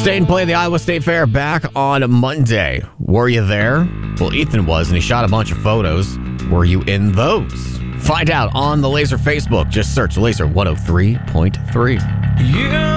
State played the Iowa State Fair back on Monday. Were you there? Well, Ethan was, and he shot a bunch of photos. Were you in those? Find out on the Laser Facebook. Just search Laser 103.3. Yeah.